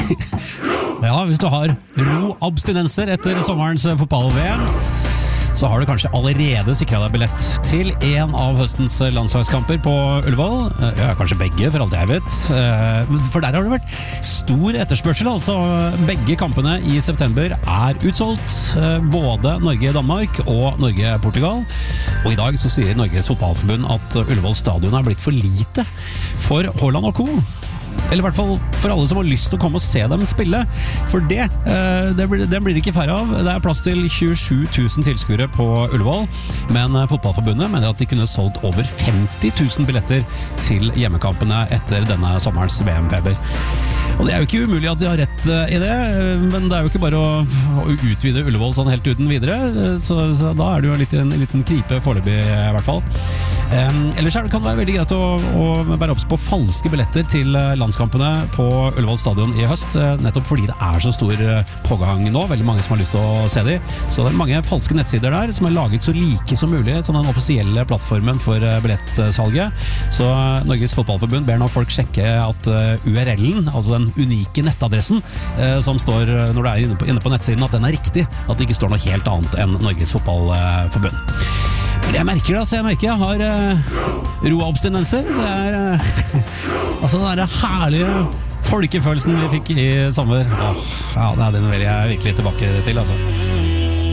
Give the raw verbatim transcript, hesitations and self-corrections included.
Ja, hvis du har ro-abstinenser etter sommerens fotball-V M, så har du kanskje allerede sikret deg billett til en av høstens landslagskamper på Ullevål. Ja, kanskje begge, for alt jeg vet. For der har det vært stor etterspørsel, altså. Begge kampene i september er utsolgt. Både Norge-Danmark og Norge-Portugal. Og i dag så sier Norges Fotballforbund at Ullevål stadion er blitt for lite for Haaland og co. Eller i hvert fall for alle som har lyst til å komme og se dem spille. For det, det blir, det blir ikke færre av. Det er plass til tjuesju tusen tilskuere på Ullevål, men Fotballforbundet mener at de kunne solgt over femti tusen billetter til hjemmekampene etter denne sommerens V M-feber. Og det er jo ikke umulig at de har rett i det, men det er jo ikke bare å, å utvide Ullevål sånn helt uten videre, så, så da er det jo litt, en liten knipe foreløpig i hvert fall. Um, ellers kan det være veldig greit å, å være opps på falske billetter til landskampene på Ullevål stadion i høst, nettopp fordi det er så stor pågang nå, veldig mange som har lyst til å se de. Så det er mange falske nettsider der som er laget så like som mulig som den offisielle plattformen for billettsalget. Så Norges Fotballforbund ber nå folk sjekke at U R L-en, altså den unike nettadressen eh, som står når du er inne på, inne på nettsiden, at den er riktig, at det ikke står noe helt annet enn Norges Fotballforbund. Men det jeg merker da, så jeg merker jeg har eh, ro-abstinenser. Det er eh, altså den der herlige folkefølelsen vi fikk i sommer. Åh, ja, den vil jeg virkelig tilbake til, altså.